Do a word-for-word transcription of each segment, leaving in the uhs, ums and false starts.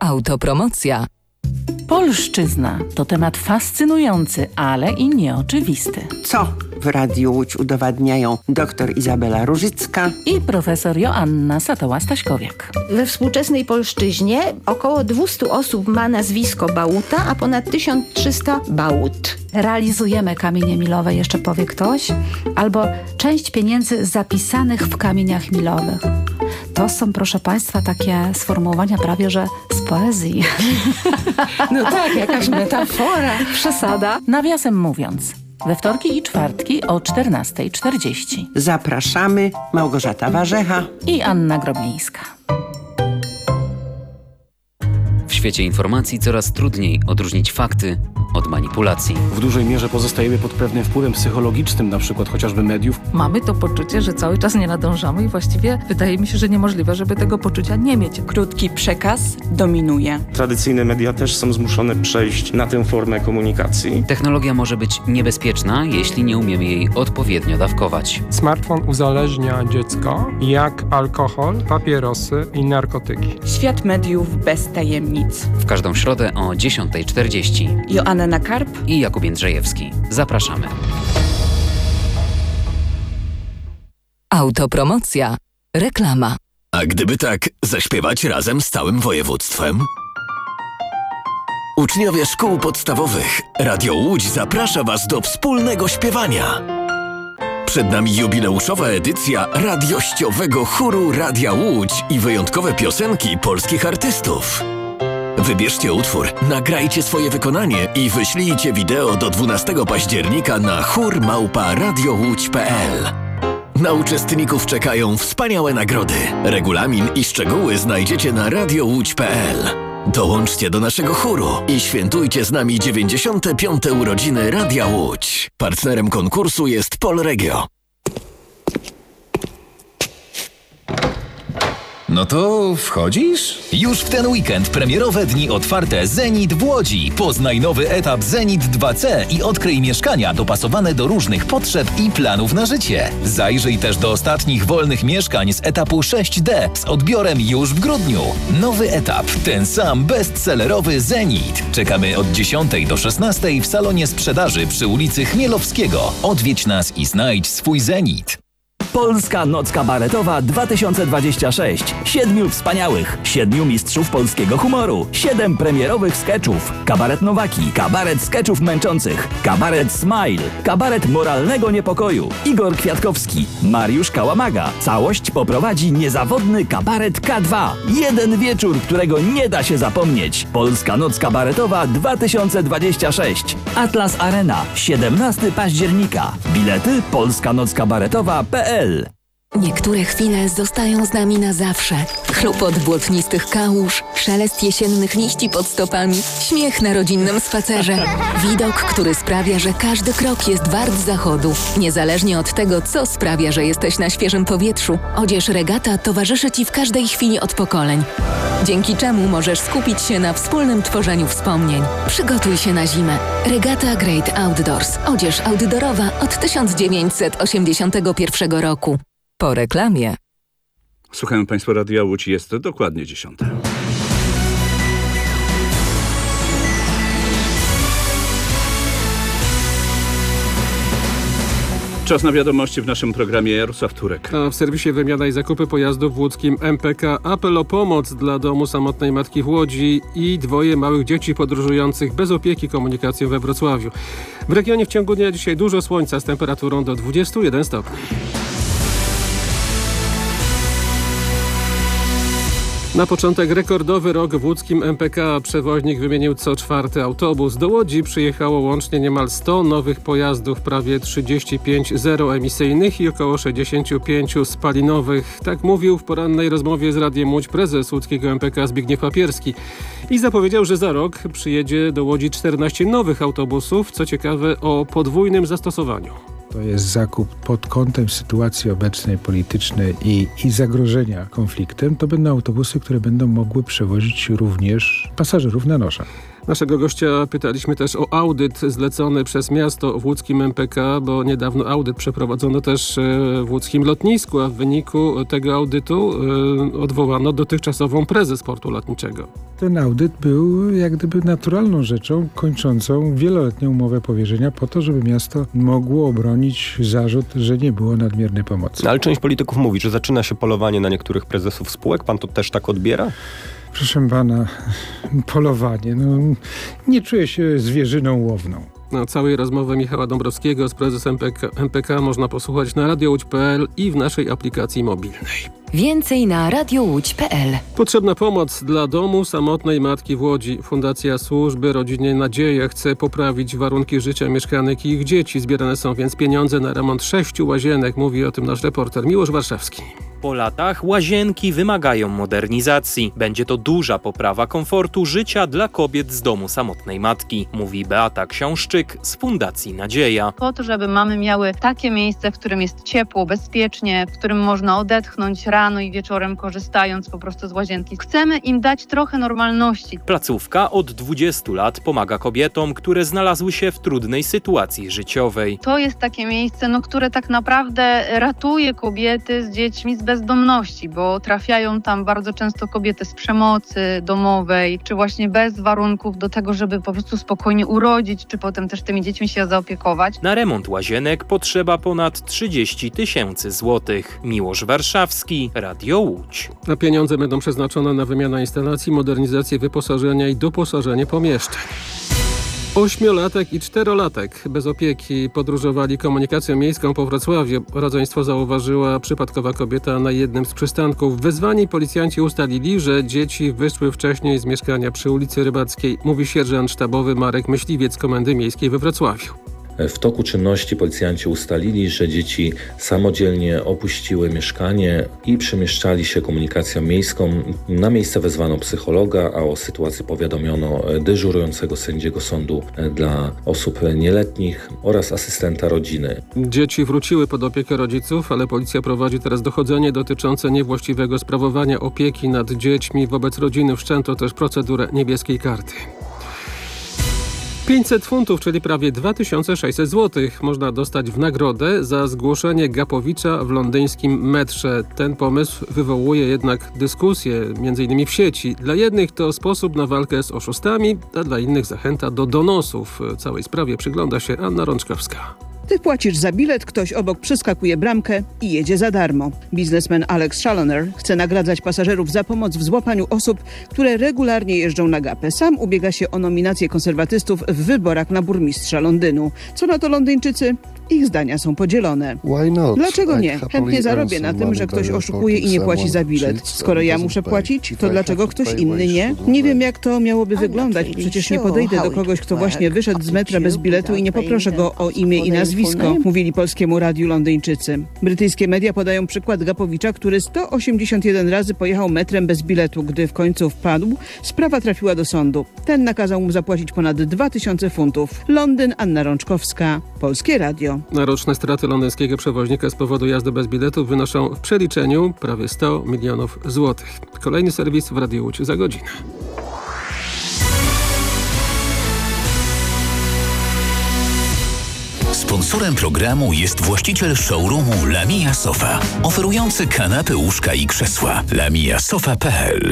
Autopromocja. Polszczyzna to temat fascynujący, ale i nieoczywisty. Co w Radiu Łódź udowadniają dr Izabela Różycka i profesor Joanna Satoła-Staśkowiak. We współczesnej polszczyźnie około dwieście osób ma nazwisko Bałuta, a ponad tysiąc trzysta Bałut. Realizujemy kamienie milowe, jeszcze powie ktoś, albo część pieniędzy zapisanych w kamieniach milowych. To są, proszę Państwa, takie sformułowania prawie, że z poezji. No tak, jakaś metafora. Przesada. Nawiasem mówiąc, we wtorki i czwartki o czternasta czterdzieści. Zapraszamy, Małgorzata Warzecha i Anna Groblińska. W świecie informacji coraz trudniej odróżnić fakty od manipulacji. W dużej mierze pozostajemy pod pewnym wpływem psychologicznym, na przykład chociażby mediów. Mamy to poczucie, że cały czas nie nadążamy i właściwie wydaje mi się, że niemożliwe, żeby tego poczucia nie mieć. Krótki przekaz dominuje. Tradycyjne media też są zmuszone przejść na tę formę komunikacji. Technologia może być niebezpieczna, jeśli nie umiemy jej odpowiednio dawkować. Smartfon uzależnia dziecko jak alkohol, papierosy i narkotyki. Świat mediów bez tajemnic. W każdą środę o dziesiąta czterdzieści. Joanna Karp i Jakub Jędrzejewski. Zapraszamy. Autopromocja. Reklama. A gdyby tak zaśpiewać razem z całym województwem? Uczniowie szkół podstawowych Radio Łódź zaprasza Was do wspólnego śpiewania. Przed nami jubileuszowa edycja radiościowego chóru Radia Łódź i wyjątkowe piosenki polskich artystów. Wybierzcie utwór, nagrajcie swoje wykonanie i wyślijcie wideo do dwunastego października na chór małpa radiołódź kropka p l. Na uczestników czekają wspaniałe nagrody. Regulamin i szczegóły znajdziecie na radiołódź kropka p l. Dołączcie do naszego chóru i świętujcie z nami dziewięćdziesiąte piąte urodziny Radia Łódź. Partnerem konkursu jest Polregio. No to wchodzisz? Już w ten weekend premierowe dni otwarte Zenit w Łodzi. Poznaj nowy etap Zenit dwa C i odkryj mieszkania dopasowane do różnych potrzeb i planów na życie. Zajrzyj też do ostatnich wolnych mieszkań z etapu sześć D z odbiorem już w grudniu. Nowy etap, ten sam bestsellerowy Zenit. Czekamy od dziesiątej do szesnastej w salonie sprzedaży przy ulicy Chmielowskiego. Odwiedź nas i znajdź swój Zenit. Polska Noc Kabaretowa dwa tysiące dwadzieścia sześć. Siedmiu wspaniałych, siedmiu mistrzów polskiego humoru, siedem premierowych skeczów. Kabaret Nowaki, kabaret skeczów męczących, kabaret Smile, kabaret moralnego niepokoju. Igor Kwiatkowski, Mariusz Kałamaga. Całość poprowadzi niezawodny kabaret K dwa. Jeden wieczór, którego nie da się zapomnieć. Polska Noc Kabaretowa dwa tysiące dwadzieścia sześć. Atlas Arena, siedemnastego października. Bilety polska noc kabaretowa kropka p l. Niektóre chwile zostają z nami na zawsze. Chlupot błotnistych kałuż, szelest jesiennych liści pod stopami, śmiech na rodzinnym spacerze. Widok, który sprawia, że każdy krok jest wart zachodu. Niezależnie od tego, co sprawia, że jesteś na świeżym powietrzu, odzież Regata towarzyszy Ci w każdej chwili od pokoleń. Dzięki czemu możesz skupić się na wspólnym tworzeniu wspomnień. Przygotuj się na zimę. Regata Great Outdoors. Odzież outdoorowa od tysiąc dziewięćset osiemdziesiątego pierwszego roku. Po reklamie. Słuchają Państwo Radia Łódź, jest to dokładnie dziesiąta. Czas na wiadomości w naszym programie. Jarosław Turek. A w serwisie Wymiana i Zakupy Pojazdów w łódzkim M P K apel o pomoc dla domu samotnej matki w Łodzi i dwoje małych dzieci podróżujących bez opieki komunikacją we Wrocławiu. W regionie w ciągu dnia dzisiaj dużo słońca z temperaturą do dwudziestu jeden stopni. Na początek rekordowy rok w łódzkim M P K. Przewoźnik wymienił co czwarty autobus. Do Łodzi przyjechało łącznie niemal sto nowych pojazdów, prawie trzydzieści pięć zeroemisyjnych i około sześćdziesiąt pięć spalinowych. Tak mówił w porannej rozmowie z Radiem Łódź prezes łódzkiego M P K Zbigniew Papierski. I zapowiedział, że za rok przyjedzie do Łodzi czternaście nowych autobusów, co ciekawe o podwójnym zastosowaniu. To jest zakup pod kątem sytuacji obecnej politycznej i, i zagrożenia konfliktem. To będą autobusy, które będą mogły przewozić również pasażerów na noszach. Naszego gościa pytaliśmy też o audyt zlecony przez miasto w łódzkim M P K, bo niedawno audyt przeprowadzono też w łódzkim lotnisku, a w wyniku tego audytu odwołano dotychczasową prezes portu lotniczego. Ten audyt był jak gdyby naturalną rzeczą kończącą wieloletnią umowę powierzenia po to, żeby miasto mogło obronić zarzut, że nie było nadmiernej pomocy. Ale część polityków mówi, że zaczyna się polowanie na niektórych prezesów spółek. Pan to też tak odbiera? Proszę pana, polowanie. No, nie czuję się zwierzyną łowną. No, całej rozmowy Michała Dąbrowskiego z prezesem M P K, M P K można posłuchać na radio łódź kropka p l i w naszej aplikacji mobilnej. Więcej na radio łódź kropka p l. Potrzebna pomoc dla domu samotnej matki w Łodzi. Fundacja Służby Rodzinie Nadzieja chce poprawić warunki życia mieszkanek i ich dzieci. Zbierane są więc pieniądze na remont sześciu łazienek. Mówi o tym nasz reporter Miłosz Warszawski. Po latach łazienki wymagają modernizacji. Będzie to duża poprawa komfortu życia dla kobiet z domu samotnej matki, mówi Beata Książczyk z Fundacji Nadzieja. Po to, żeby mamy miały takie miejsce, w którym jest ciepło, bezpiecznie, w którym można odetchnąć rano i wieczorem, korzystając po prostu z łazienki. Chcemy im dać trochę normalności. Placówka od dwudziestu lat pomaga kobietom, które znalazły się w trudnej sytuacji życiowej. To jest takie miejsce, no, które tak naprawdę ratuje kobiety z dziećmi z bezdomności, bo trafiają tam bardzo często kobiety z przemocy domowej, czy właśnie bez warunków do tego, żeby po prostu spokojnie urodzić, czy potem też tymi dziećmi się zaopiekować. Na remont łazienek potrzeba ponad trzydzieści tysięcy złotych. Miłosz Warszawski, Radio Łódź. A pieniądze będą przeznaczone na wymianę instalacji, modernizację wyposażenia i doposażenie pomieszczeń. Ośmiolatek i czterolatek bez opieki podróżowali komunikacją miejską po Wrocławiu. Rodzeństwo zauważyła przypadkowa kobieta na jednym z przystanków. Wezwani policjanci ustalili, że dzieci wyszły wcześniej z mieszkania przy ulicy Rybackiej, mówi sierżant sztabowy Marek Myśliwiec z Komendy Miejskiej we Wrocławiu. W toku czynności policjanci ustalili, że dzieci samodzielnie opuściły mieszkanie i przemieszczali się komunikacją miejską. Na miejsce wezwano psychologa, a o sytuacji powiadomiono dyżurującego sędziego sądu dla osób nieletnich oraz asystenta rodziny. Dzieci wróciły pod opiekę rodziców, ale policja prowadzi teraz dochodzenie dotyczące niewłaściwego sprawowania opieki nad dziećmi. Wobec rodziny wszczęto też procedurę niebieskiej karty. pięćset funtów, czyli prawie dwa tysiące sześćset złotych można dostać w nagrodę za zgłoszenie Gapowicza w londyńskim metrze. Ten pomysł wywołuje jednak dyskusje, między innymi w sieci. Dla jednych to sposób na walkę z oszustami, a dla innych zachęta do donosów. Całej sprawie przygląda się Anna Rączkowska. Ty płacisz za bilet, ktoś obok przeskakuje bramkę i jedzie za darmo. Biznesmen Alex Challoner chce nagradzać pasażerów za pomoc w złapaniu osób, które regularnie jeżdżą na gapę. Sam ubiega się o nominację konserwatystów w wyborach na burmistrza Londynu. Co na to Londyńczycy? Ich zdania są podzielone. Dlaczego nie? Chętnie zarobię na tym, że ktoś oszukuje i nie płaci za bilet. Skoro ja muszę płacić, to dlaczego ktoś inny nie? Nie wiem, jak to miałoby wyglądać. Przecież nie podejdę do kogoś, kto właśnie wyszedł z metra bez biletu i nie poproszę go o imię i nazwisko, mówili Polskiemu Radiu Londyńczycy. Brytyjskie media podają przykład Gapowicza, który sto osiemdziesiąt jeden razy pojechał metrem bez biletu. Gdy w końcu wpadł, sprawa trafiła do sądu. Ten nakazał mu zapłacić ponad dwa tysiące funtów. Londyn, Anna Rączkowska, Polskie Radio. Na roczne straty londyńskiego przewoźnika z powodu jazdy bez biletu wynoszą w przeliczeniu prawie sto milionów złotych. Kolejny serwis w Radiu Łódź za godzinę. Sponsorem programu jest właściciel showroomu Lamia Sofa, oferujący kanapy, łóżka i krzesła. lamia sofa kropka p l.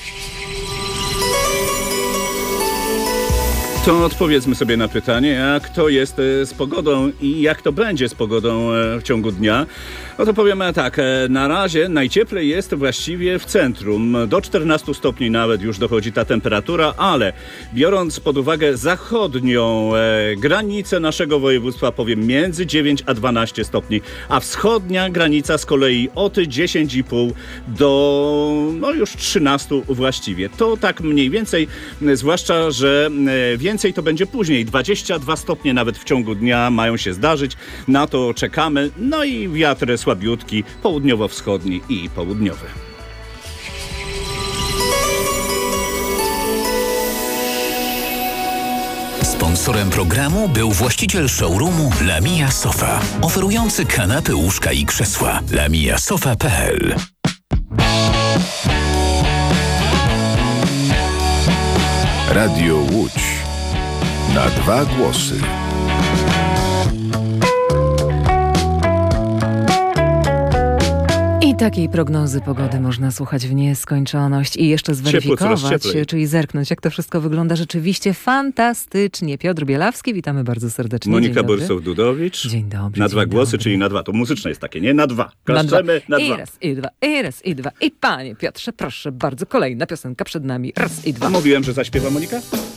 To odpowiedzmy sobie na pytanie, jak to jest z pogodą i jak to będzie z pogodą w ciągu dnia. No to powiemy tak, na razie najcieplej jest właściwie w centrum. Do czternastu stopni nawet już dochodzi ta temperatura, ale biorąc pod uwagę zachodnią e, granicę naszego województwa, powiem między dziewięć a dwanaście stopni, a wschodnia granica z kolei od dziesięć i pół do no już trzynastu właściwie. To tak mniej więcej, zwłaszcza, że e, więcej to będzie później. dwadzieścia dwa stopnie nawet w ciągu dnia mają się zdarzyć. Na to czekamy. No i wiatr słabiutki, południowo-wschodni i południowy. Sponsorem programu był właściciel showroomu Lamia Sofa, oferujący kanapy, łóżka i krzesła. lamia sofa kropka p l. Radio Łódź. Na dwa głosy. I takiej prognozy pogody można słuchać w nieskończoność i jeszcze zweryfikować, Ciepło, czyli zerknąć, jak to wszystko wygląda rzeczywiście fantastycznie. Piotr Bielawski, witamy bardzo serdecznie. Monika Borsow-Dudowicz. Dzień dobry. Na dzień dwa głosy, dobry. czyli na dwa. To muzyczne jest takie, nie? Na dwa. Na dwa. Klaszczemy na I dwa. raz, i dwa, i raz, i dwa. I panie Piotrze, proszę bardzo, kolejna piosenka przed nami. Raz i dwa. A mówiłem, że zaśpiewa Monika?